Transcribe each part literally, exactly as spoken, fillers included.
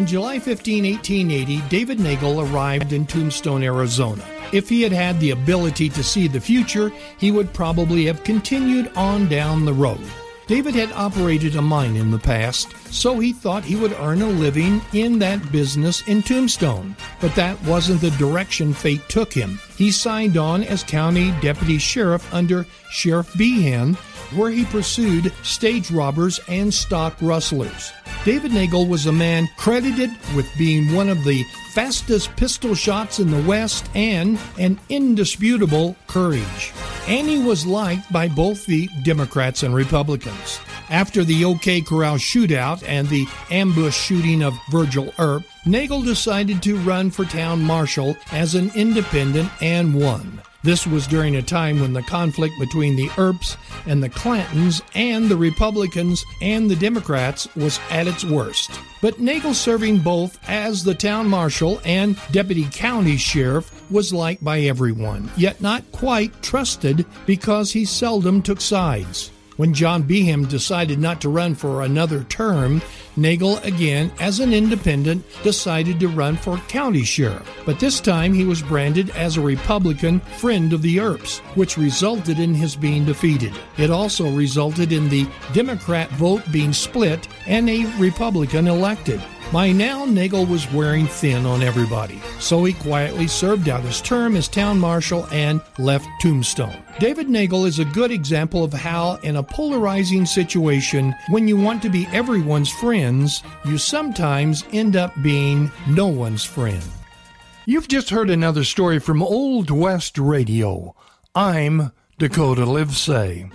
On July fifteenth, eighteen eighty, David Nagel arrived in Tombstone, Arizona. If he had had the ability to see the future, he would probably have continued on down the road. David had operated a mine in the past, so he thought he would earn a living in that business in Tombstone. But that wasn't the direction fate took him. He signed on as county deputy sheriff under Sheriff Behan, where he pursued stage robbers and stock rustlers. David Nagel was a man credited with being one of the fastest pistol shots in the West and an indisputable courage. And he was liked by both the Democrats and Republicans. After the OK Corral shootout and the ambush shooting of Virgil Earp, Nagel decided to run for town marshal as an independent and won. This was during a time when the conflict between the Earps and the Clantons and the Republicans and the Democrats was at its worst. But Nagel, serving both as the town marshal and deputy county sheriff, was liked by everyone, yet not quite trusted because he seldom took sides. When John Behan decided not to run for another term, Nagel, again as an independent, decided to run for county sheriff. But this time he was branded as a Republican friend of the Earps, which resulted in his being defeated. It also resulted in the Democrat vote being split and a Republican elected. By now, Nagel was wearing thin on everybody, so he quietly served out his term as town marshal and left Tombstone. David Nagel is a good example of how, in a polarizing situation, when you want to be everyone's friends, you sometimes end up being no one's friend. You've just heard another story from Old West Radio. I'm Dakota Livesay.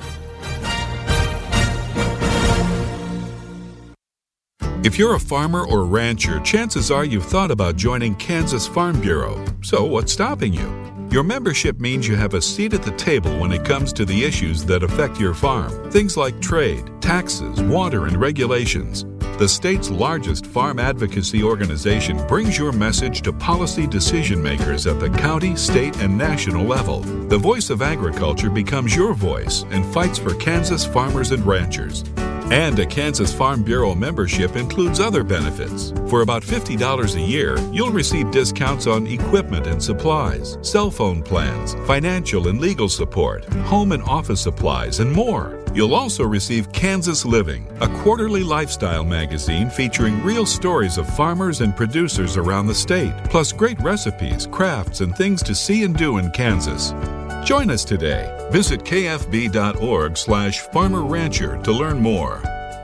If you're a farmer or rancher, chances are you've thought about joining Kansas Farm Bureau. So what's stopping you? Your membership means you have a seat at the table when it comes to the issues that affect your farm. Things like trade, taxes, water, and regulations. The state's largest farm advocacy organization brings your message to policy decision makers at the county, state, and national level. The voice of agriculture becomes your voice and fights for Kansas farmers and ranchers. And a Kansas Farm Bureau membership includes other benefits. For about fifty dollars a year, you'll receive discounts on equipment and supplies, cell phone plans, financial and legal support, home and office supplies, and more. You'll also receive Kansas Living, a quarterly lifestyle magazine featuring real stories of farmers and producers around the state, plus great recipes, crafts, and things to see and do in Kansas. Join us today. Visit kfb.org slash farmer rancher to learn more.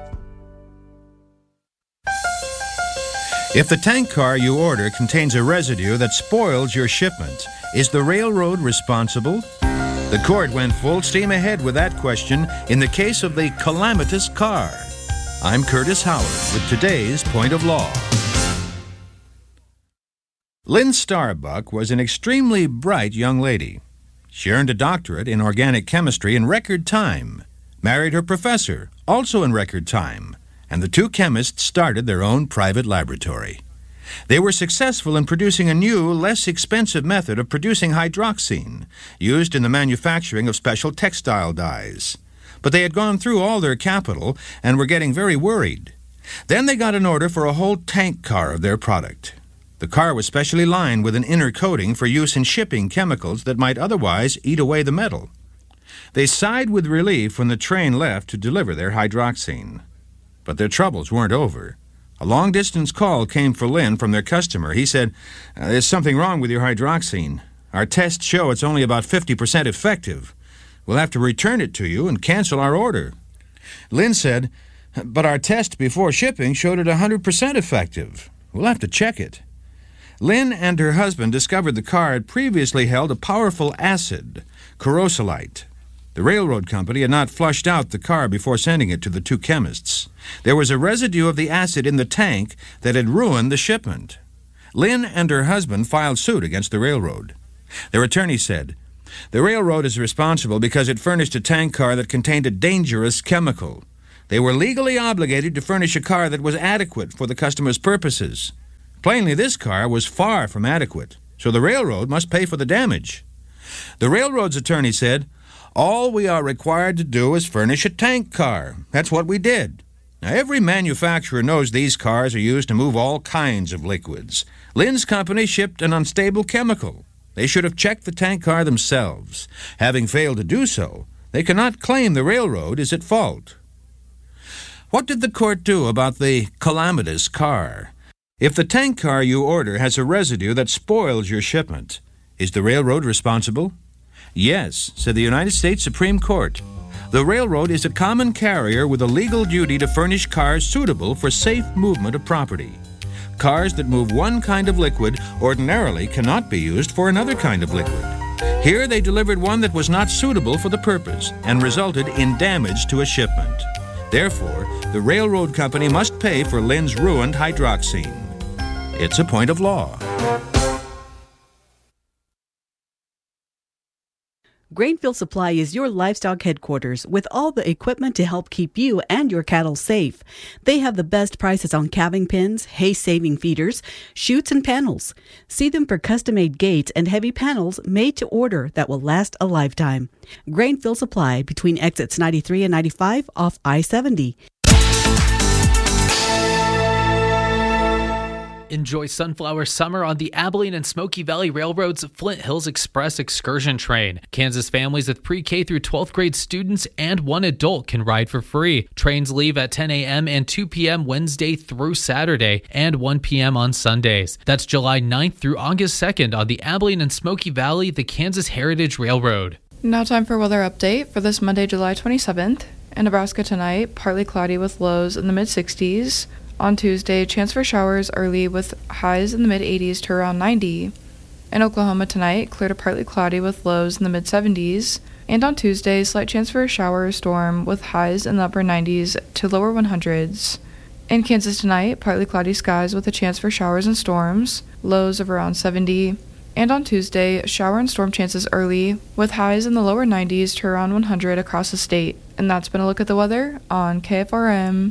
If the tank car you order contains a residue that spoils your shipment, is the railroad responsible? The court went full steam ahead with that question in the case of the calamitous car. I'm Curtis Howard with today's Point of Law. Lynn Starbuck was an extremely bright young lady. She earned a doctorate in organic chemistry in record time, married her professor, also in record time, and the two chemists started their own private laboratory. They were successful in producing a new, less expensive method of producing hydroxine, used in the manufacturing of special textile dyes. But they had gone through all their capital and were getting very worried. Then they got an order for a whole tank car of their product. The car was specially lined with an inner coating for use in shipping chemicals that might otherwise eat away the metal. They sighed with relief when the train left to deliver their hydroxine. But their troubles weren't over. A long-distance call came for Lynn from their customer. He said, "There's something wrong with your hydroxine. Our tests show it's only about fifty percent effective. We'll have to return it to you and cancel our order." Lynn said, "But our test before shipping showed it one hundred percent effective. We'll have to check it." Lynn and her husband discovered the car had previously held a powerful acid, corrosolite. The railroad company had not flushed out the car before sending it to the two chemists. There was a residue of the acid in the tank that had ruined the shipment. Lynn and her husband filed suit against the railroad. Their attorney said, "The railroad is responsible because it furnished a tank car that contained a dangerous chemical. They were legally obligated to furnish a car that was adequate for the customer's purposes. Plainly, this car was far from adequate, so the railroad must pay for the damage." The railroad's attorney said, "All we are required to do is furnish a tank car. That's what we did. Now, every manufacturer knows these cars are used to move all kinds of liquids. Lynn's company shipped an unstable chemical. They should have checked the tank car themselves. Having failed to do so, they cannot claim the railroad is at fault. What did the court do about the calamitous car? If the tank car you order has a residue that spoils your shipment, is the railroad responsible? Yes, said the United States Supreme Court. The railroad is a common carrier with a legal duty to furnish cars suitable for safe movement of property. Cars that move one kind of liquid ordinarily cannot be used for another kind of liquid. Here they delivered one that was not suitable for the purpose and resulted in damage to a shipment. Therefore, the railroad company must pay for Lynn's ruined hydroxine. It's a point of law. Grainfield Supply is your livestock headquarters with all the equipment to help keep you and your cattle safe. They have the best prices on calving pins, hay-saving feeders, chutes, and panels. See them for custom-made gates and heavy panels made to order that will last a lifetime. Grainfield Supply between exits ninety-three and ninety-five off I seventy. Enjoy Sunflower Summer on the Abilene and Smoky Valley Railroad's Flint Hills Express excursion train. Kansas families with pre-K through twelfth grade students and one adult can ride for free. Trains leave at ten a.m. and two p.m. Wednesday through Saturday and one p.m. on Sundays. That's July ninth through August second on the Abilene and Smoky Valley, the Kansas Heritage Railroad. Now time for weather update for this Monday, July twenty-seventh. In Nebraska tonight, partly cloudy with lows in the mid-sixties. On Tuesday, chance for showers early with highs in the mid-eighties to around ninety. In Oklahoma tonight, clear to partly cloudy with lows in the mid-seventies. And on Tuesday, slight chance for a shower or storm with highs in the upper nineties to lower hundreds. In Kansas tonight, partly cloudy skies with a chance for showers and storms, lows of around seventy. And on Tuesday, shower and storm chances early with highs in the lower nineties to around one hundred across the state. And that's been a look at the weather on K F R M.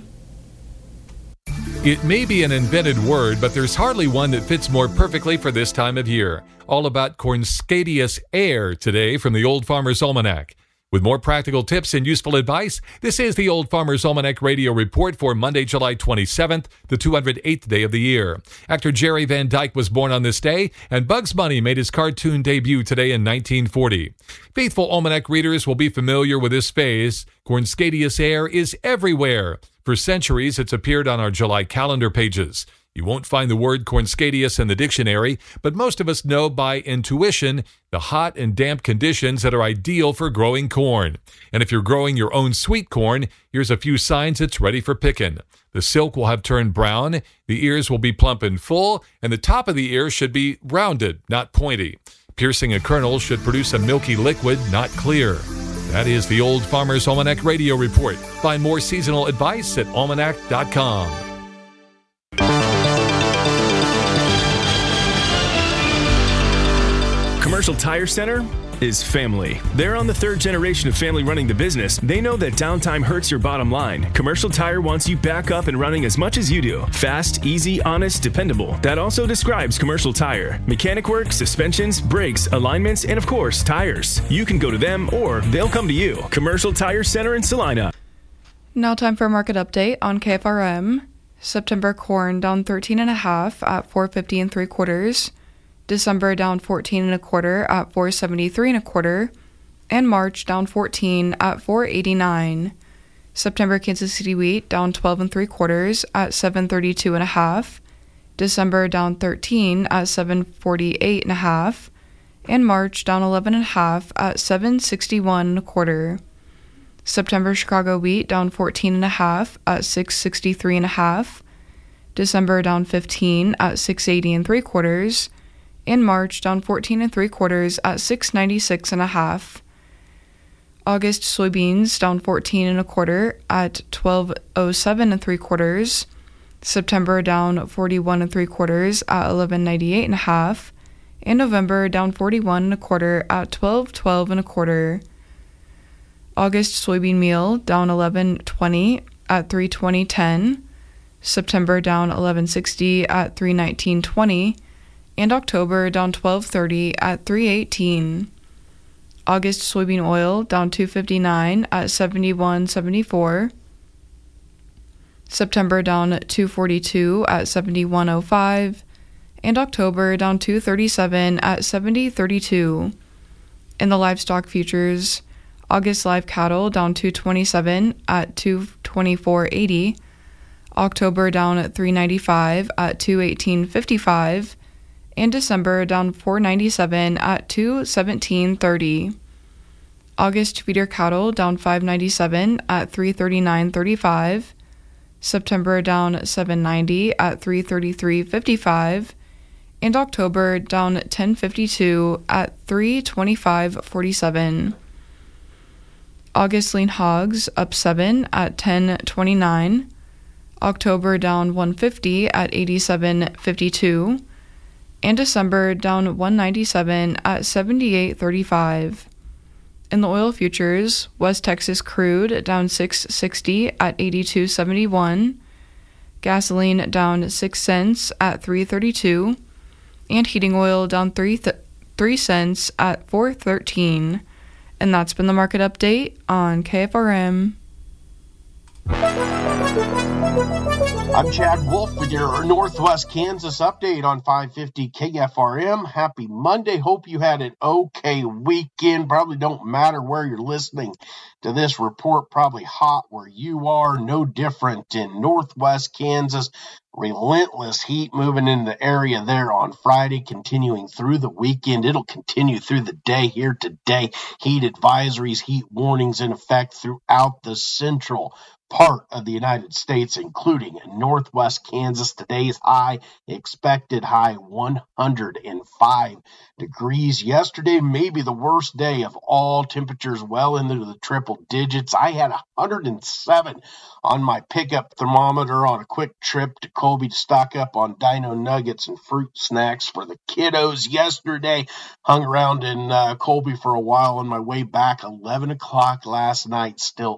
It may be an invented word, but there's hardly one that fits more perfectly for this time of year. All about Cornscadius air today from the Old Farmer's Almanac. With more practical tips and useful advice, this is the Old Farmer's Almanac Radio Report for Monday, July twenty-seventh, the two hundred eighth day of the year. Actor Jerry Van Dyke was born on this day, and Bugs Bunny made his cartoon debut today in nineteen forty. Faithful Almanac readers will be familiar with this phase. Cornscadius air is everywhere. For centuries, it's appeared on our July calendar pages. You won't find the word Cornscadius in the dictionary, but most of us know by intuition the hot and damp conditions that are ideal for growing corn. And if you're growing your own sweet corn, here's a few signs it's ready for picking. The silk will have turned brown, the ears will be plump and full, and the top of the ear should be rounded, not pointy. Piercing a kernel should produce a milky liquid, not clear. That is the Old Farmer's Almanac Radio Report. Find more seasonal advice at almanac dot com. Commercial Tire Center is family. They're on the third generation of family running the business. They know that downtime hurts your bottom line. Commercial Tire wants you back up and running as much as you do. Fast, easy, honest, dependable. That also describes Commercial Tire. Mechanic work, suspensions, brakes, alignments, and of course, tires. You can go to them or they'll come to you. Commercial Tire Center in Salina. Now time for a market update on K F R M. September corn down thirteen and a half at four fifty and three quarters. December down fourteen and a quarter at four seventy-three and a quarter, and March down fourteen at four eighty-nine. September Kansas City wheat down twelve and three quarters at seven thirty-two and a half. December down thirteen at seven forty-eight and a half, and March down eleven and a half at seven sixty-one and a quarter. September Chicago wheat down fourteen and a half at six sixty-three and a half. December down fifteen at six eighty and three quarters. In March, down fourteen and three quarters at six ninety-six and a half. August soybeans down fourteen and a quarter at twelve oh seven and three quarters. September down forty-one and three quarters at eleven ninety-eight and a half. In November down forty-one and a quarter at twelve twelve and a quarter. August soybean meal down eleven twenty at three twenty ten. September down eleven sixty at three nineteen twenty. And October down twelve thirty at three eighteen. August soybean oil down two fifty-nine at seventy-one seventy-four. September down two forty-two at seventy-one oh five, and October down two thirty-seven at seventy thirty-two. In the livestock futures, August live cattle down two twenty-seven at two twenty-four eighty, October down at three ninety-five at two eighteen fifty-five, and December down four ninety-seven at two seventeen thirty. August feeder cattle down five ninety-seven at three thirty-nine thirty-five, September down seven ninety at three thirty-three fifty-five, and October down ten fifty-two at three twenty-five forty-seven. August lean hogs up seven at ten twenty-nine, October down one fifty at eighty-seven fifty-two, and December down one ninety-seven at seventy-eight thirty-five. In the oil futures, West Texas crude down six sixty at eighty-two seventy-one, gasoline down six cents at three thirty-two, and heating oil down three th- three cents at four thirteen. And that's been the market update on K F R M. I'm Chad Wolf with your Northwest Kansas update on five fifty K F R M. Happy Monday. Hope you had an okay weekend. Probably don't matter where you're listening to this report. Probably hot where you are. No different in Northwest Kansas. Relentless heat moving in the area there on Friday, continuing through the weekend. It'll continue through the day here today. Heat advisories, heat warnings in effect throughout the central part of the United States, including Northwest Kansas. Today's high, expected high one hundred five degrees. Yesterday, maybe the worst day of all. Temperatures well into the triple digits. I had one hundred seven on my pickup thermometer on a quick trip to Colby to stock up on Dino Nuggets and fruit snacks for the kiddos yesterday. Hung around in uh, Colby for a while on my way back. eleven o'clock last night, still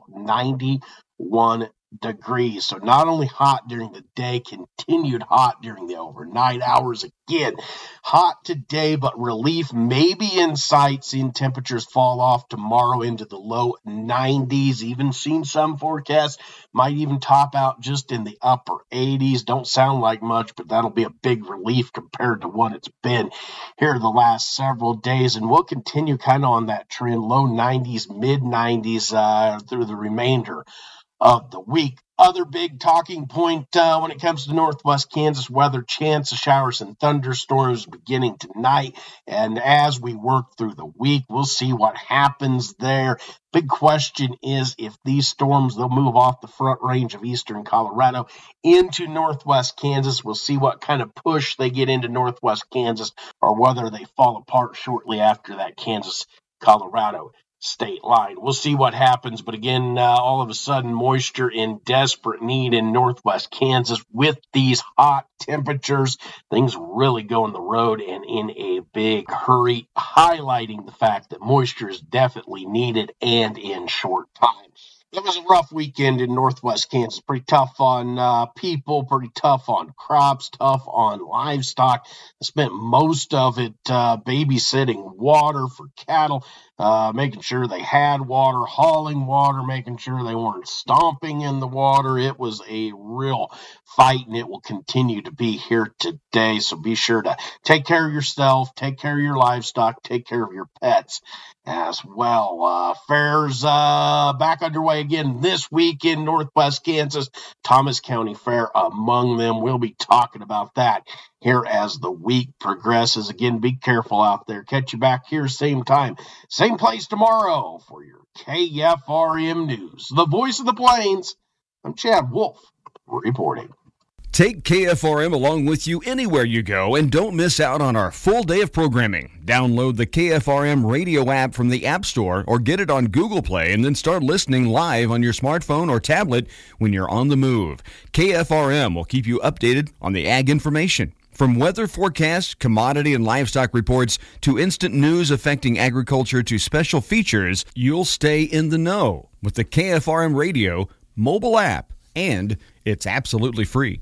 ninety-one degrees. So not only hot during the day, continued hot during the overnight hours. Again, hot today, but relief maybe in sight. Seeing temperatures fall off tomorrow into the low nineties. Even seen some forecasts might even top out just in the upper eighties. Don't sound like much, but that'll be a big relief compared to what it's been here the last several days. And we'll continue kind of on that trend, low nineties, mid nineties uh, through the remainder of the week. Other big talking point uh, when it comes to Northwest Kansas weather, chance of showers and thunderstorms beginning tonight. And as we work through the week, we'll see what happens there. Big question is if these storms, they'll move off the front range of eastern Colorado into Northwest Kansas. We'll see what kind of push they get into Northwest Kansas or whether they fall apart shortly after that Kansas-Colorado state line. We'll see what happens, but again, uh, all of a sudden, moisture in desperate need in Northwest Kansas. With these hot temperatures, things really go on the road and in a big hurry, highlighting the fact that moisture is definitely needed and in short time. It was a rough weekend in Northwest Kansas. Pretty tough on uh, people, pretty tough on crops, tough on livestock. I spent most of it uh, babysitting water for cattle, uh, making sure they had water, hauling water, making sure they weren't stomping in the water. It was a real fight, and it will continue to be here today. So be sure to take care of yourself, take care of your livestock, take care of your pets as well. Uh, fairs uh, back underway again this week in Northwest Kansas. Thomas County Fair among them. We'll be talking about that here as the week progresses. Again, be careful out there. Catch you back here same time, same place tomorrow for your K F R M News. The voice of the Plains. I'm Chad Wolf reporting. Take K F R M along with you anywhere you go and don't miss out on our full day of programming. Download the K F R M radio app from the App Store or get it on Google Play and then start listening live on your smartphone or tablet when you're on the move. K F R M will keep you updated on the ag information. From weather forecasts, commodity and livestock reports, to instant news affecting agriculture to special features, you'll stay in the know with the K F R M radio mobile app, and it's absolutely free.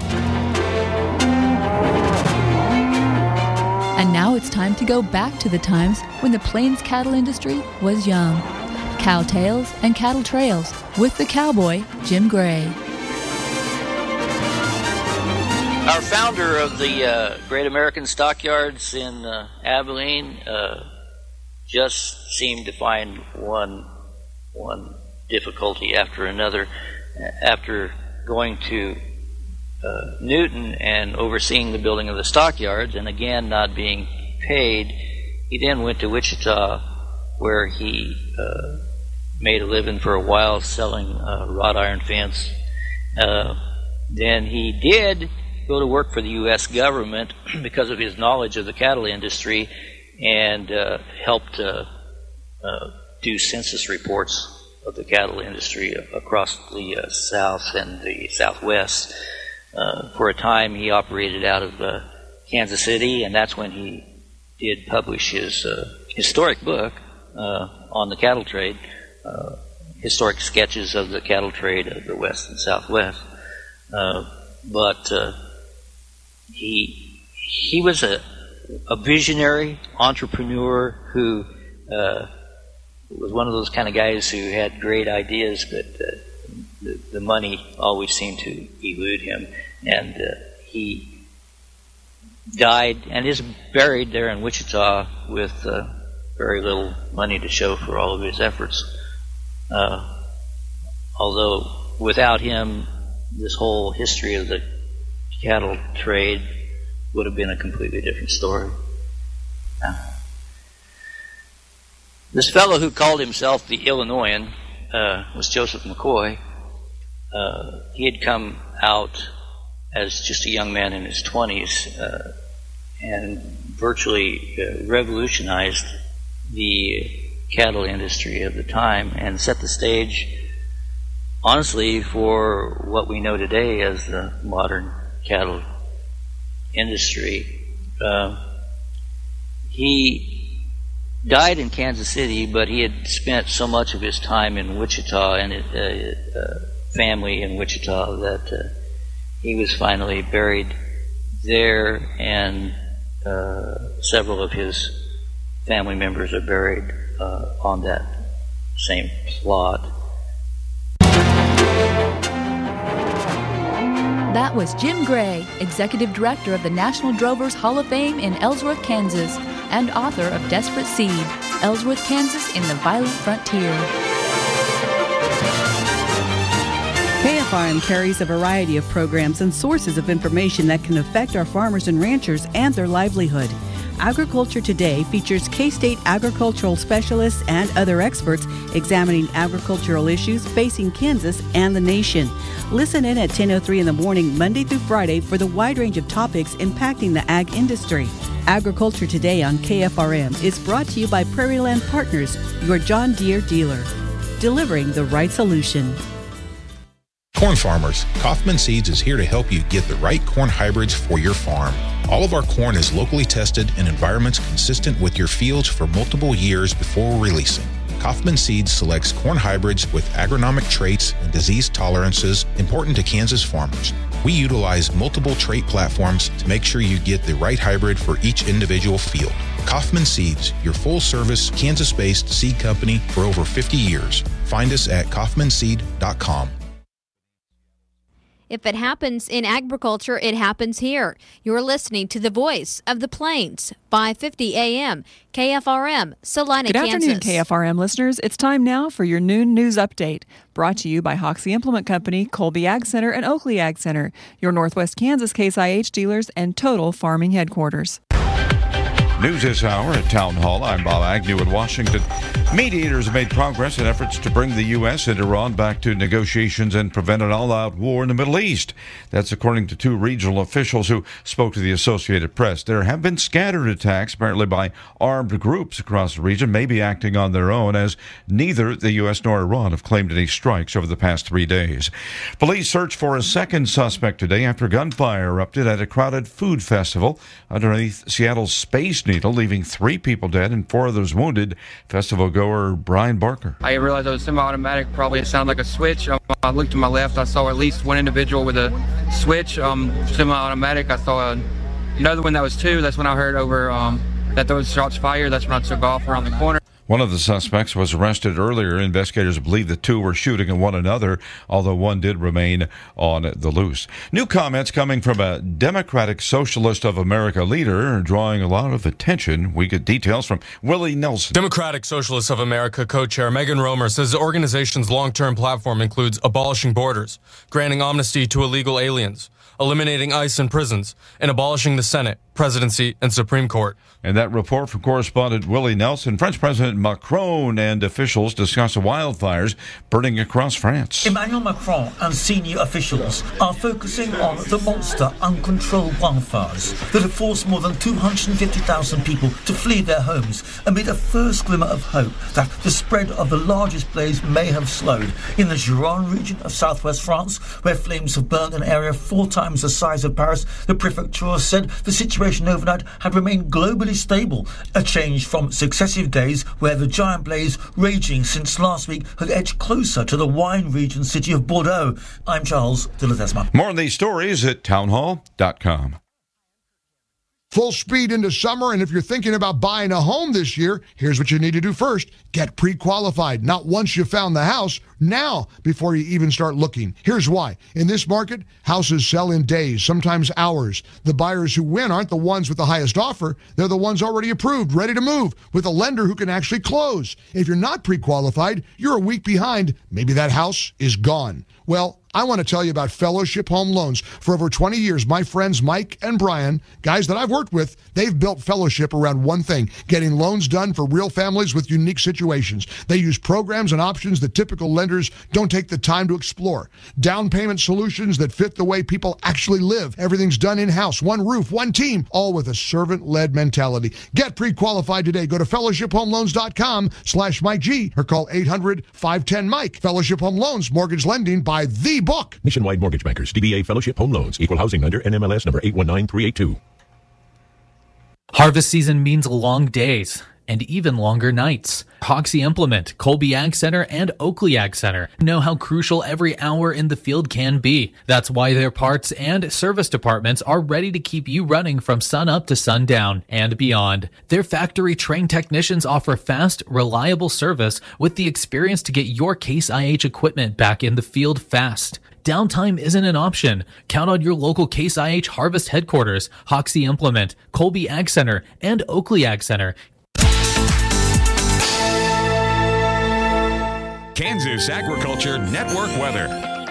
And now it's time to go back to the times when the Plains cattle industry was young. Cow Tales and Cattle Trails with the cowboy, Jim Gray. Our founder of the uh, Great American Stockyards in uh, Abilene uh, just seemed to find one one difficulty after another. After going to uh, Newton and overseeing the building of the stockyards, and again not being paid, he then went to Wichita, where he uh, made a living for a while selling uh, wrought iron fence. Uh, then he did go to work for the U S government because of his knowledge of the cattle industry, and uh, helped uh, uh, do census reports of the cattle industry across the uh, South and the Southwest. Uh, for a time, he operated out of uh, Kansas City, and that's when he did publish his uh, historic book uh, on the cattle trade, uh, historic sketches of the cattle trade of the West and Southwest. Uh, but uh, he he was a, a visionary entrepreneur who uh, was one of those kind of guys who had great ideas, but uh, the, the money always seemed to elude him. And uh, he died and is buried there in Wichita with uh, very little money to show for all of his efforts. Uh, although without him, this whole history of the cattle trade would have been a completely different story. Uh, this fellow who called himself the Illinoisan uh, was Joseph McCoy. Uh, he had come out as just a young man in his twenties uh, and virtually uh, revolutionized the cattle industry of the time and set the stage, honestly, for what we know today as the modern cattle industry. Uh, he died in Kansas City, but he had spent so much of his time in Wichita and his uh, uh, family in Wichita that uh, he was finally buried there, and uh, several of his family members are buried uh, on that same plot. That was Jim Gray, Executive Director of the National Drovers Hall of Fame in Ellsworth, Kansas, and author of Desperate Seed, Ellsworth, Kansas in the Violent Frontier. K F R M carries a variety of programs and sources of information that can affect our farmers and ranchers and their livelihood. Agriculture Today features K-State agricultural specialists and other experts examining agricultural issues facing Kansas and the nation. Listen in at ten oh three in the morning, Monday through Friday, for the wide range of topics impacting the ag industry. Agriculture Today on K F R M is brought to you by Prairie Land Partners, your John Deere dealer, delivering the right solution. Corn farmers, Kaufman Seeds is here to help you get the right corn hybrids for your farm. All of our corn is locally tested in environments consistent with your fields for multiple years before releasing. Kaufman Seeds selects corn hybrids with agronomic traits and disease tolerances important to Kansas farmers. We utilize multiple trait platforms to make sure you get the right hybrid for each individual field. Kaufman Seeds, your full-service, Kansas-based seed company for over fifty years. Find us at kaufman seed dot com. If it happens in agriculture, it happens here. You're listening to the Voice of the Plains, five fifty A M, K F R M, Salina, Good Kansas. Good afternoon, K F R M listeners. It's time now for your noon news update, brought to you by Hoxie Implement Company, Colby Ag Center, and Oakley Ag Center, your Northwest Kansas Case I H dealers and Total Farming headquarters. News this hour at Town Hall. I'm Bob Agnew in Washington. Mediators have made progress in efforts to bring the U S and Iran back to negotiations and prevent an all-out war in the Middle East. That's according to two regional officials who spoke to the Associated Press. There have been scattered attacks, apparently by armed groups across the region, maybe acting on their own, as neither the U S nor Iran have claimed any strikes over the past three days. Police search for a second suspect today after gunfire erupted at a crowded food festival underneath Seattle's Space Needle, leaving three people dead and four others wounded. Festival goer Brian Barker. I realized it was semi-automatic. Probably it sounded like a switch. Um, I looked to my left. I saw at least one individual with a switch, um, semi-automatic. I saw another one that was two. That's when I heard over um, that those shots fired. That's when I took off around the corner. One of the suspects was arrested earlier. Investigators believe the two were shooting at one another, although one did remain on the loose. New comments coming from a Democratic Socialist of America leader drawing a lot of attention. We get details from Willie Nelson. Democratic Socialists of America co-chair Megan Romer says the organization's long-term platform includes abolishing borders, granting amnesty to illegal aliens, eliminating ICE in prisons, and abolishing the Senate, presidency, and Supreme Court. And that report from correspondent Willie Nelson. French President Macron and officials discuss the wildfires burning across France. Emmanuel Macron and senior officials are focusing on the monster uncontrolled wildfires that have forced more than two hundred fifty thousand people to flee their homes amid a first glimmer of hope that the spread of the largest blaze may have slowed. In the Gironde region of southwest France, where flames have burned an area four times the size of Paris, the prefecture said the situation overnight had remained globally stable, a change from successive days where the giant blaze raging since last week had edged closer to the wine region city of Bordeaux. I'm Charles de Ledesma. More on these stories at townhall dot com. Full speed into summer, and if you're thinking about buying a home this year, here's what you need to do first. Get pre-qualified. Not once you found the house, now before you even start looking. Here's why. In this market, houses sell in days, sometimes hours. The buyers who win aren't the ones with the highest offer. They're the ones already approved, ready to move, with a lender who can actually close. If you're not pre-qualified, you're a week behind. Maybe that house is gone. Well, I want to tell you about Fellowship Home Loans. For over twenty years, my friends Mike and Brian, guys that I've worked with, they've built Fellowship around one thing, getting loans done for real families with unique situations. They use programs and options that typical lenders don't take the time to explore. Down payment solutions that fit the way people actually live. Everything's done in-house, one roof, one team, all with a servant-led mentality. Get pre-qualified today. Go to fellowship home loans dot com slash Mike G or call eight hundred, five one zero, Mike. Fellowship Home Loans, mortgage lending by the book. Nationwide Mortgage Bankers, D B A Fellowship Home Loans, Equal Housing Lender, N M L S number eight one nine three eight two. Harvest season means long days and even longer nights. Hoxie Implement, Colby Ag Center, and Oakley Ag Center know how crucial every hour in the field can be. That's why their parts and service departments are ready to keep you running from sun up to sundown and beyond. Their factory-trained technicians offer fast, reliable service with the experience to get your Case I H equipment back in the field fast. Downtime isn't an option. Count on your local Case I H Harvest headquarters, Hoxie Implement, Colby Ag Center, and Oakley Ag Center. Kansas Agriculture Network weather.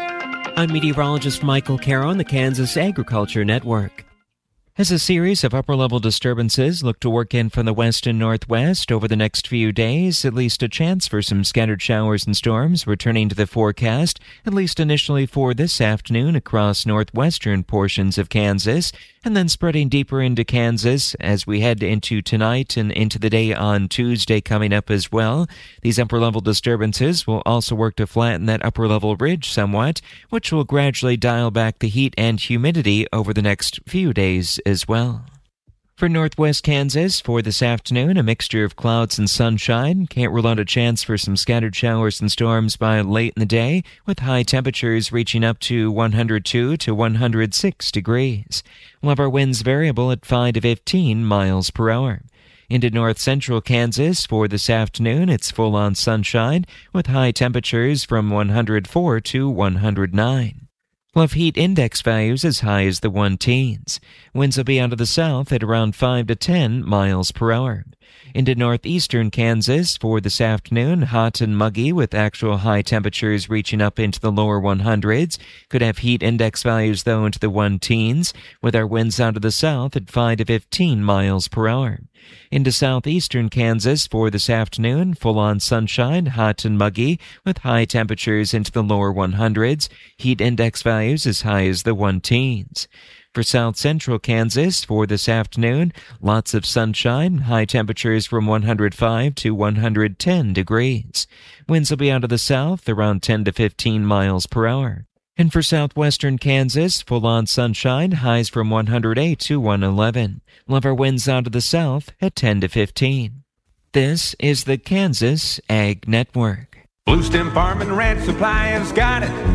I'm meteorologist Michael Caro on the Kansas Agriculture Network. As a series of upper-level disturbances look to work in from the west and northwest over the next few days, at least a chance for some scattered showers and storms returning to the forecast, at least initially for this afternoon across northwestern portions of Kansas, and then spreading deeper into Kansas as we head into tonight and into the day on Tuesday coming up as well. These upper-level disturbances will also work to flatten that upper-level ridge somewhat, which will gradually dial back the heat and humidity over the next few days as well. For northwest Kansas, for this afternoon, a mixture of clouds and sunshine. Can't rule out a chance for some scattered showers and storms by late in the day, with high temperatures reaching up to one hundred two to one hundred six degrees. We'll have our winds variable at five to fifteen miles per hour. Into north-central Kansas, for this afternoon, it's full-on sunshine, with high temperatures from one hundred four to one hundred nine. We'll have heat index values as high as the one-teens. Winds will be out of the south at around five to ten miles per hour. Into northeastern Kansas, for this afternoon, hot and muggy with actual high temperatures reaching up into the lower hundreds. Could have heat index values, though, into the one-teens, with our winds out of the south at five to fifteen miles per hour. Into southeastern Kansas, for this afternoon, full-on sunshine, hot and muggy, with high temperatures into the lower hundreds. Heat index values as high as the one-teens. For south-central Kansas, for this afternoon, lots of sunshine, high temperatures from one hundred five to one hundred ten degrees. Winds will be out of the south around ten to fifteen miles per hour. And for southwestern Kansas, full-on sunshine, highs from one hundred eight to one hundred eleven. We'll have our winds out of the south at ten to fifteen. This is the Kansas Ag Network. Blue Stem Farm and Ranch Supply has got it.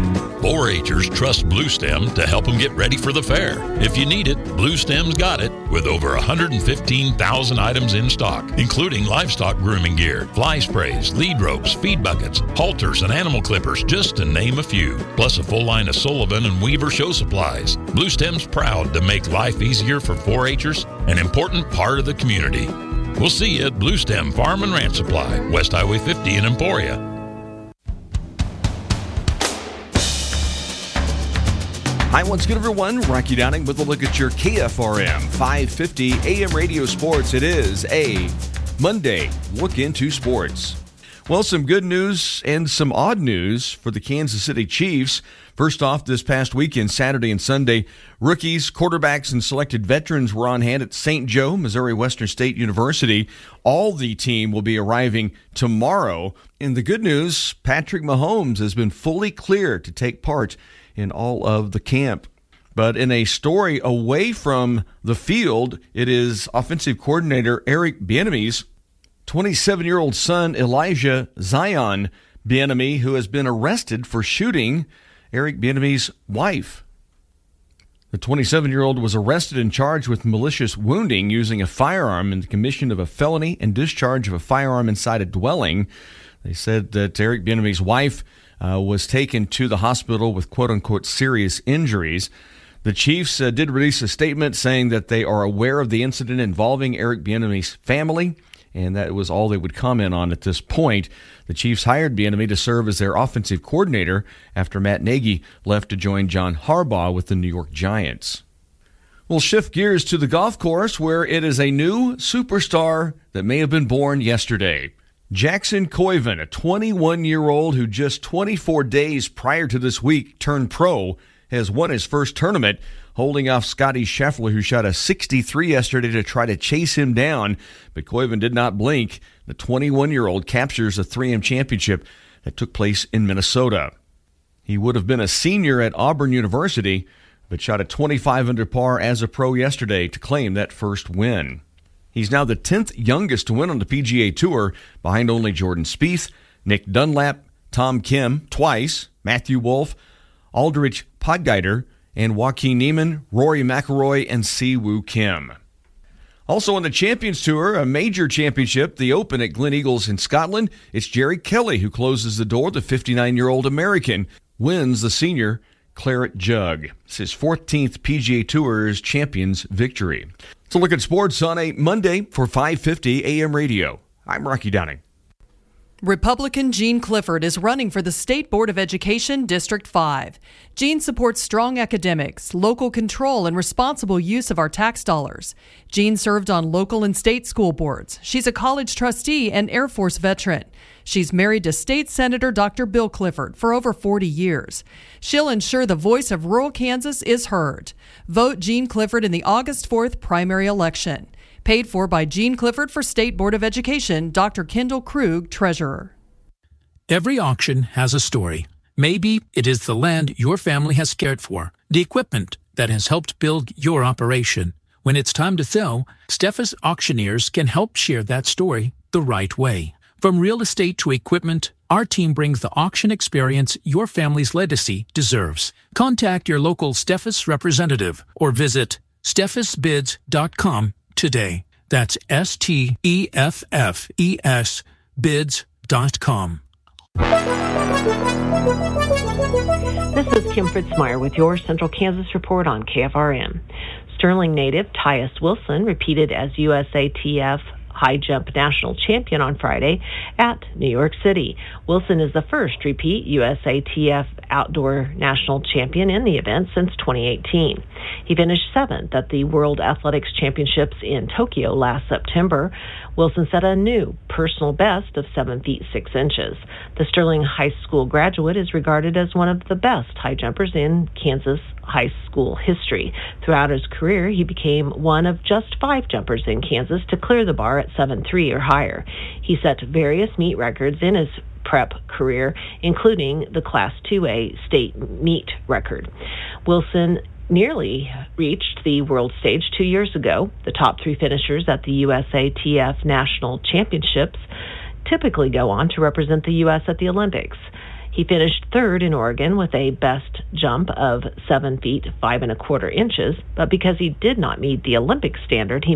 four H'ers trust Blue Stem to help them get ready for the fair. If you need it, Blue Stem's got it, with over one hundred fifteen thousand items in stock, including livestock grooming gear, fly sprays, lead ropes, feed buckets, halters, and animal clippers, just to name a few. Plus a full line of Sullivan and Weaver show supplies. Blue Stem's proud to make life easier for four H'ers, an important part of the community. We'll see you at Blue Stem Farm and Ranch Supply, West Highway fifty in Emporia. Hi, what's good, everyone? Rocky Downing with a look at your K F R M five fifty A M Radio Sports. It is a Monday look into sports. Well, some good news and some odd news for the Kansas City Chiefs. First off, this past weekend, Saturday and Sunday, rookies, quarterbacks, and selected veterans were on hand at Saint Joe, Missouri Western State University. All the team will be arriving tomorrow. And the good news, Patrick Mahomes has been fully cleared to take part in all of the camp. But in a story away from the field, it is offensive coordinator Eric Bieniemy's twenty-seven-year-old son, Elijah Zion Bieniemy, who has been arrested for shooting Eric Bieniemy's wife. The twenty-seven-year-old was arrested and charged with malicious wounding using a firearm in the commission of a felony and discharge of a firearm inside a dwelling. They said that Eric Bieniemy's wife uh, was taken to the hospital with quote-unquote serious injuries. The Chiefs uh, did release a statement saying that they are aware of the incident involving Eric Bieniemy's family, and that was all they would comment on at this point. The Chiefs hired Bieniemy to serve as their offensive coordinator after Matt Nagy left to join John Harbaugh with the New York Giants. We'll shift gears to the golf course, where it is a new superstar that may have been born yesterday. Jackson Koiven, a twenty-one-year-old who just twenty-four days prior to this week turned pro, has won his first tournament, holding off Scotty Scheffler, who shot a sixty-three yesterday to try to chase him down. But Koiven did not blink. The twenty-one-year-old captures a three M championship that took place in Minnesota. He would have been a senior at Auburn University, but shot a twenty-five under par as a pro yesterday to claim that first win. He's now the tenth youngest to win on the P G A Tour, behind only Jordan Spieth, Nick Dunlap, Tom Kim twice, Matthew Wolff, Aldrich Podgeider, and Joaquin Niemann, Rory McIlroy, and Siwoo Kim. Also on the Champions Tour, a major championship, the Open at Glen Eagles in Scotland, it's Jerry Kelly who closes the door. The fifty-nine-year-old American wins the senior Claret Jug. It's his fourteenth P G A Tour's Champions victory. Let's look at sports on a Monday for five fifty A M Radio. I'm Rocky Downing. Republican Gene Clifford is running for the State Board of Education District five. Gene supports strong academics, local control, and responsible use of our tax dollars. Gene served on local and state school boards. She's a college trustee and Air Force veteran. She's married to State Senator Doctor Bill Clifford for over forty years. She'll ensure the voice of rural Kansas is heard. Vote Gene Clifford in the August fourth primary election. Paid for by Gene Clifford for State Board of Education, Doctor Kendall Krug, Treasurer. Every auction has a story. Maybe it is the land your family has cared for, the equipment that has helped build your operation. When it's time to sell, Steffes Auctioneers can help share that story the right way. From real estate to equipment, our team brings the auction experience your family's legacy deserves. Contact your local Steffes representative or visit steffes bids dot com today. That's S T E F F E S bids dot com. This is Kim Fritzmeyer with your Central Kansas Report on K F R M. Sterling native Tyus Wilson repeated as U S A T F high jump national champion on Friday at New York City. Wilson is the first repeat U S A T F outdoor national champion in the event since twenty eighteen. He finished seventh at the World Athletics Championships in Tokyo last September. Wilson set a new personal best of seven feet six inches. The Sterling High School graduate is regarded as one of the best high jumpers in Kansas high school history. Throughout his career, he became one of just five jumpers in Kansas to clear the bar at seven three or higher. He set various meet records in his prep career, including the Class two A state meet record. Wilson nearly reached the world stage two years ago. The top three finishers at the U S A T F National Championships typically go on to represent the U S at the Olympics. He finished third in Oregon with a best jump of seven feet, five and a quarter inches, but because he did not meet the Olympic standard, he